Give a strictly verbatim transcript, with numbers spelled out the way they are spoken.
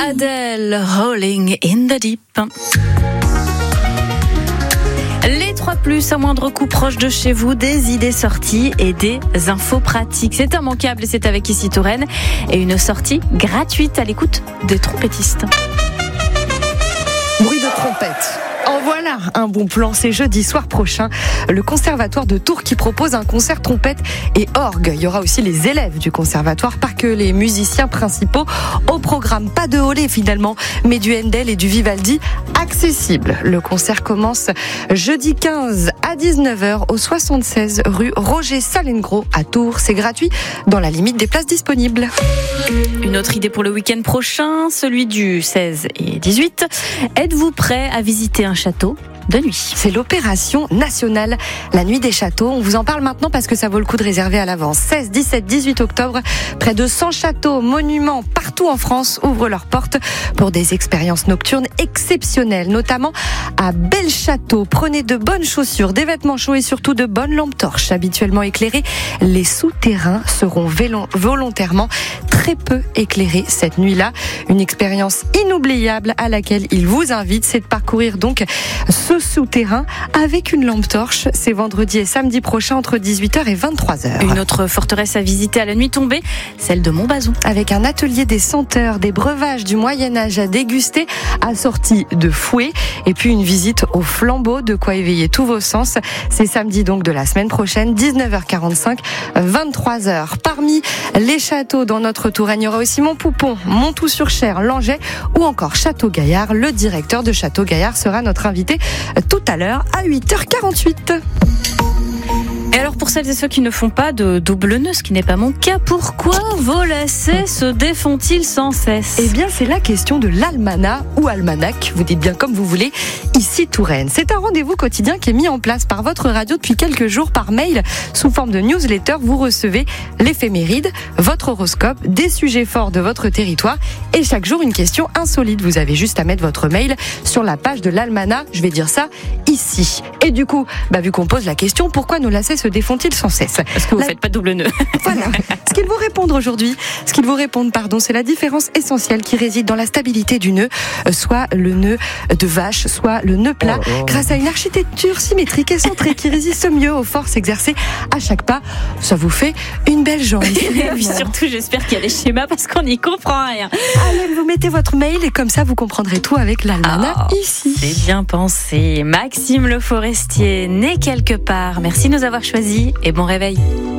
Adele, Rolling in the Deep. Les trois plus à moindre coût proche de chez vous, des idées sorties et des infos pratiques. C'est immanquable et c'est avec Ici Touraine et une sortie gratuite à l'écoute des trompettistes. Bruit de trompette. En voilà un bon plan, c'est jeudi soir prochain, le Conservatoire de Tours qui propose un concert trompette et orgue. Il y aura aussi les élèves du conservatoire, pas que les musiciens principaux. Au programme, pas de holé finalement, mais du Handel et du Vivaldi accessible. Le concert commence jeudi quinze à dix-neuf heures au soixante-seize rue Roger Salengro à Tours. C'est gratuit dans la limite des places disponibles. Une autre idée pour le week-end prochain, celui du seize et dix-huit. Êtes-vous prêt à visiter un château de nuit? C'est l'opération nationale, la nuit des châteaux. On vous en parle maintenant parce que ça vaut le coup de réserver à l'avance. seize, dix-sept, dix-huit octobre, près de cent châteaux, monuments partout en France ouvrent leurs portes pour des expériences nocturnes exceptionnelles, notamment à Belchâteau. Prenez de bonnes chaussures, des vêtements chauds et surtout de bonnes lampes torches habituellement éclairées. Les souterrains seront vélo- volontairement très peu éclairés cette nuit-là. Une expérience inoubliable à laquelle il vous invite, c'est de parcourir donc ce souterrain avec une lampe torche. C'est vendredi et samedi prochain entre dix-huit heures et vingt-trois heures. Une autre forteresse à visiter à la nuit tombée, celle de Montbazon. Avec un atelier des senteurs, des breuvages du Moyen-Âge à déguster, assorti de fouets, et puis une visite au flambeau, de quoi éveiller tous vos sens. C'est samedi donc de la semaine prochaine, dix-neuf heures quarante-cinq, vingt-trois heures. Parmi les châteaux dans notre Touraine, il y aura aussi Montpoupon, Montoux-sur-Cher, Langeais ou encore Château-Gaillard. Le directeur de Château-Gaillard sera notre invité tout à l'heure à huit heures quarante-huit. Et alors pour celles et ceux qui ne font pas de double nœud, ce qui n'est pas mon cas, pourquoi vos lacets se défont-ils sans cesse? Eh bien c'est la question de l'almanach ou almanach, vous dites bien comme vous voulez, Ici Touraine. C'est un rendez-vous quotidien qui est mis en place par votre radio depuis quelques jours par mail sous forme de newsletter. Vous recevez l'éphéméride, votre horoscope, des sujets forts de votre territoire et chaque jour une question insolite. Vous avez juste à mettre votre mail sur la page de l'almanach, je vais dire ça ici. Et du coup, bah, vu qu'on pose la question, pourquoi nos lacets se défont-ils sans cesse? Parce que vous la... faites pas de double nœud. Voilà. Ce qu'ils vous répondent aujourd'hui, ce qu'ils vous répondent, pardon, c'est la différence essentielle qui réside dans la stabilité du nœud, soit le nœud de vache, soit le nœud plat, oh, oh. grâce à une architecture symétrique et centrée qui résiste mieux aux forces exercées à chaque pas. Ça vous fait une belle jambe. Et puis surtout, j'espère qu'il y a des schémas parce qu'on n'y comprend rien. Allez, vous mettez votre mail et comme ça, vous comprendrez tout avec l'almanach oh, ici. C'est bien pensé. Maxime Le Forestier, né quelque part. Merci de nous avoir choisis et bon réveil.